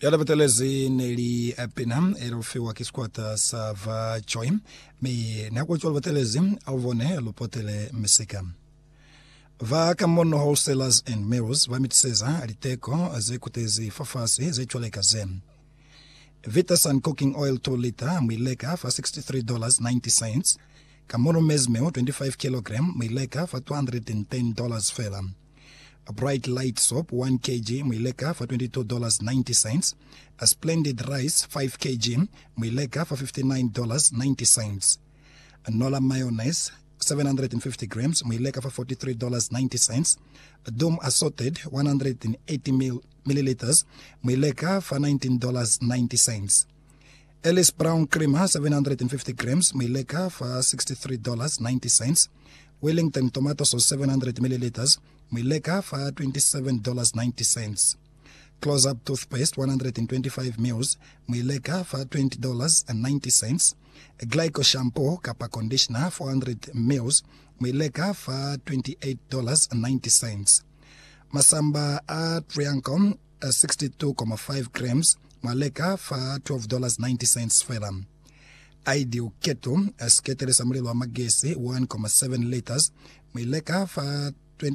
Yala batelezi neli apina erofiwa kiskwata sava joy me nakwachol batelezi alvone lopotele mesika. Va kamono wholesalers and mills vamitiseza aliteko zekutezi fafasi zechwaleka zem. Vitasan cooking oil 2 liter mileka for $63.90. Kamono maize meal 25 kilogram mileka for $210 fela. A bright light soap 1 kg mileka for $22.90. A splendid rice 5 kg mileka for $59.90. A Nola mayonnaise 750 grams mileka for $43.90. A Doom assorted 180 milliliters mileka for $19.90. Ellis brown creamer 750 grams mileka for $63.90. Wellington tomato sauce 700 milliliters mileka for $27.90. Close up toothpaste 125 mils mileka for $20.90. Glyco shampoo kappa conditioner 400 mils mileka for $28.90. Masamba Triancom 62.5 grams maleka for $12.90 fela. Ideal keto sketele samrilo magesi 1.7 liters mileka for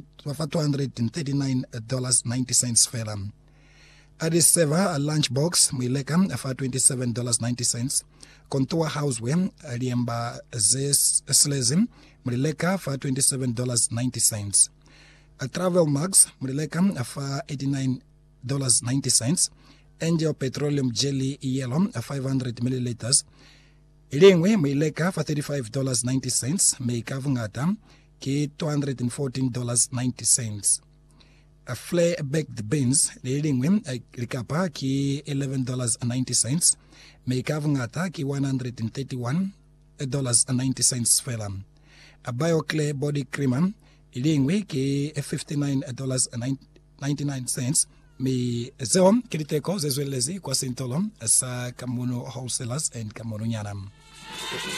$239.90 fela. Addis Seva a lunchbox mileka for $27.90. Contour houseware liemba slezim mileka for $27.90. A travel mugs mileka for $89.90. Angel petroleum jelly yellow 500 milliliters ilingwe mileka for $35.90 meikavungata ki $214.90. A flare baked beans ilingwe likapa ki $11.90 meikavungata ki $131.90 fela. A BioClear body cream ilingwe ki $59.99 mi zeo kiliteko zezwelezi kwa sintolom sa Kamono wholesalers and Kamono nyanam.